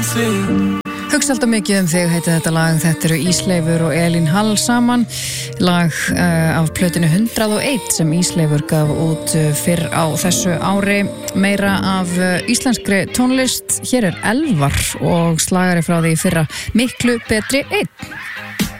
Hugsa alltaf mikið þig heiti þetta lag. Þetta eru Ísleifur og Elín Hall saman. Lag af plötinu 101 sem Ísleifur gaf út fyrr á þessu ári. Meira af íslenskri tónlist. Hér er Elvar og slagari frá því fyrra Miklu betri einn.